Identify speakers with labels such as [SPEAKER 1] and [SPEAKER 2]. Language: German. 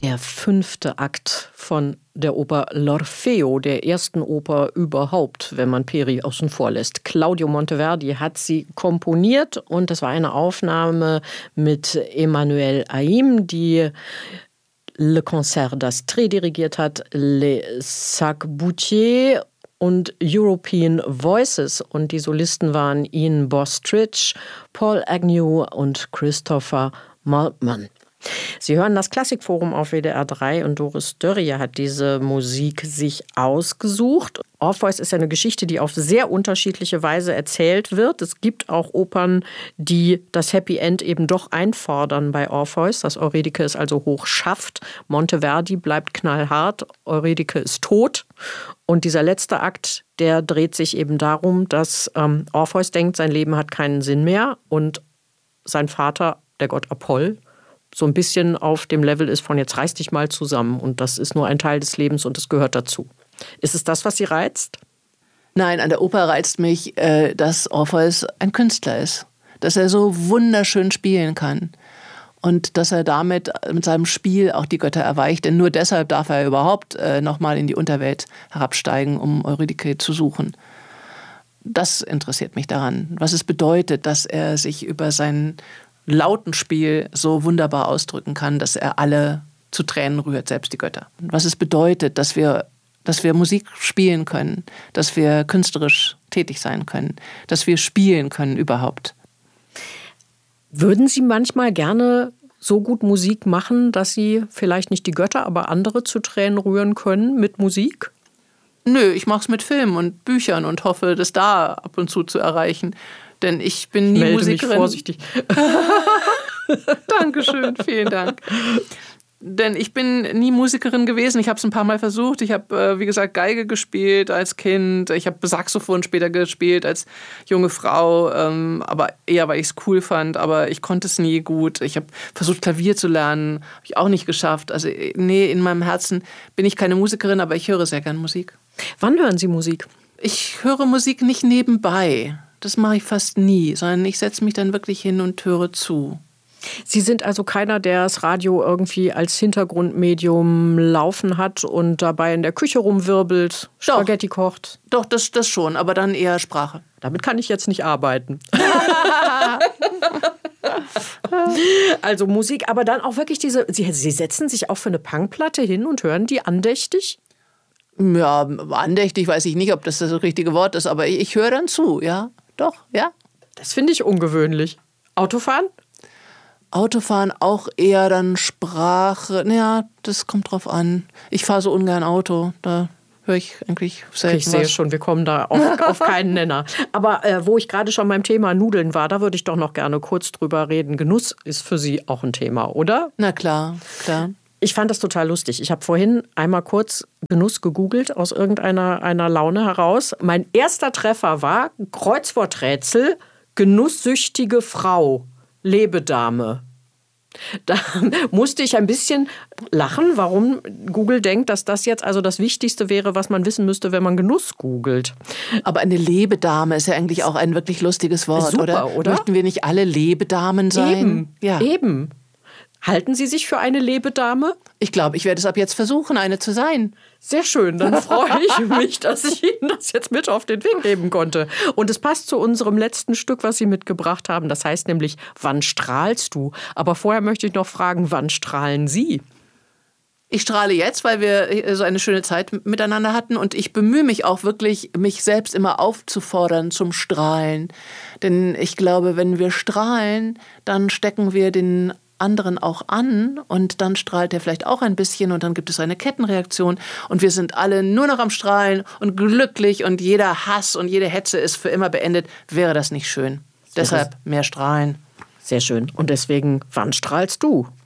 [SPEAKER 1] Der 5. Akt von der Oper L'Orfeo, der ersten Oper überhaupt, wenn man Peri außen vor lässt. Claudio Monteverdi hat sie komponiert und das war eine Aufnahme mit Emmanuelle Haïm, die Le Concert d'Astrée dirigiert hat, Les Sac-Boutier und European Voices. Und die Solisten waren Ian Bostridge, Paul Agnew und Christopher Maltman. Sie hören das Klassikforum auf WDR 3 und Doris Dörrie hat diese Musik sich ausgesucht. Orpheus ist ja eine Geschichte, die auf sehr unterschiedliche Weise erzählt wird. Es gibt auch Opern, die das Happy End eben doch einfordern bei Orpheus, dass Eurydike es also hoch schafft. Monteverdi bleibt knallhart, Eurydike ist tot. Und dieser letzte Akt, der dreht sich eben darum, dass Orpheus denkt, sein Leben hat keinen Sinn mehr und sein Vater, der Gott Apoll, so ein bisschen auf dem Level ist von jetzt reiß dich mal zusammen und das ist nur ein Teil des Lebens und es gehört dazu. Ist es das, was Sie reizt?
[SPEAKER 2] Nein, an der Oper reizt mich, dass Orpheus ein Künstler ist, dass er so wunderschön spielen kann und dass er damit mit seinem Spiel auch die Götter erweicht, denn nur deshalb darf er überhaupt nochmal in die Unterwelt herabsteigen, um Eurydike zu suchen. Das interessiert mich daran, was es bedeutet, dass er sich über seinen Lautenspiel so wunderbar ausdrücken kann, dass er alle zu Tränen rührt, selbst die Götter. Was es bedeutet, dass wir Musik spielen können, dass wir künstlerisch tätig sein können, dass wir spielen können überhaupt.
[SPEAKER 1] Würden Sie manchmal gerne so gut Musik machen, dass Sie vielleicht nicht die Götter, aber andere zu Tränen rühren können mit Musik?
[SPEAKER 2] Nö, ich mache es mit Filmen und Büchern und hoffe, das da ab und zu erreichen. Denn ich bin nie
[SPEAKER 1] Melde
[SPEAKER 2] Musikerin.
[SPEAKER 1] Mich vorsichtig.
[SPEAKER 2] Dankeschön, vielen Dank. Denn ich bin nie Musikerin gewesen. Ich habe es ein paar Mal versucht. Ich habe, wie gesagt, Geige gespielt als Kind. Ich habe Saxophon später gespielt als junge Frau. Aber eher, weil ich es cool fand. Aber ich konnte es nie gut. Ich habe versucht, Klavier zu lernen. Habe ich auch nicht geschafft. Also nee, in meinem Herzen bin ich keine Musikerin, aber ich höre sehr gern Musik.
[SPEAKER 1] Wann hören Sie Musik?
[SPEAKER 2] Ich höre Musik nicht nebenbei. Das mache ich fast nie, sondern ich setze mich dann wirklich hin und höre zu.
[SPEAKER 1] Sie sind also keiner, der das Radio irgendwie als Hintergrundmedium laufen hat und dabei in der Küche rumwirbelt, Spaghetti kocht?
[SPEAKER 2] Doch, das schon, aber dann eher Sprache.
[SPEAKER 1] Damit kann ich jetzt nicht arbeiten. Also Musik, aber dann auch wirklich Sie setzen sich auch für eine Punkplatte hin und hören die andächtig?
[SPEAKER 2] Ja, andächtig weiß ich nicht, ob das richtige Wort ist, aber ich höre dann zu, ja. Doch, ja.
[SPEAKER 1] Das finde ich ungewöhnlich. Autofahren?
[SPEAKER 2] Autofahren auch eher dann Sprache. Naja, das kommt drauf an. Ich fahre so ungern Auto. Da höre ich eigentlich selten
[SPEAKER 1] Ich sehe schon, wir kommen da auf keinen Nenner. Aber wo ich gerade schon beim Thema Nudeln war, da würde ich doch noch gerne kurz drüber reden. Genuss ist für Sie auch ein Thema, oder?
[SPEAKER 2] Na klar, klar.
[SPEAKER 1] Ich fand das total lustig. Ich habe vorhin einmal kurz Genuss gegoogelt aus irgendeiner Laune heraus. Mein erster Treffer war Kreuzworträtsel, genusssüchtige Frau, Lebedame. Da musste ich ein bisschen lachen, warum Google denkt, dass das jetzt also das Wichtigste wäre, was man wissen müsste, wenn man Genuss googelt.
[SPEAKER 2] Aber eine Lebedame ist ja eigentlich auch ein wirklich lustiges Wort,
[SPEAKER 1] Super, oder?
[SPEAKER 2] Möchten wir nicht alle Lebedamen sein?
[SPEAKER 1] Eben,
[SPEAKER 2] ja.
[SPEAKER 1] Eben. Halten Sie sich für eine Lebedame?
[SPEAKER 2] Ich glaube, ich werde es ab jetzt versuchen, eine zu sein.
[SPEAKER 1] Sehr schön, dann freue ich mich, dass ich Ihnen das jetzt mit auf den Weg geben konnte. Und es passt zu unserem letzten Stück, was Sie mitgebracht haben. Das heißt nämlich, wann strahlst du? Aber vorher möchte ich noch fragen, wann strahlen Sie?
[SPEAKER 2] Ich strahle jetzt, weil wir so eine schöne Zeit miteinander hatten. Und ich bemühe mich auch wirklich, mich selbst immer aufzufordern zum Strahlen. Denn ich glaube, wenn wir strahlen, dann stecken wir den anderen auch an und dann strahlt er vielleicht auch ein bisschen und dann gibt es eine Kettenreaktion und wir sind alle nur noch am Strahlen und glücklich und jeder Hass und jede Hetze ist für immer beendet. Wäre das nicht schön? Deshalb mehr strahlen.
[SPEAKER 1] Sehr schön. Und deswegen, wann strahlst du?